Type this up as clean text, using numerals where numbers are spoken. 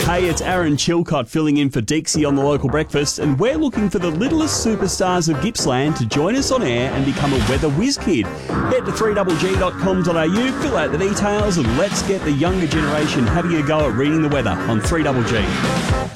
Hey, it's Aaron Chilcott filling in for Dixie on the Local Breakfast, and we're looking for the littlest superstars of Gippsland to join us on air and become a weather whiz kid. Head to 3GG.com.au, fill out the details, and let's get the younger generation having a go at reading the weather on 3GG.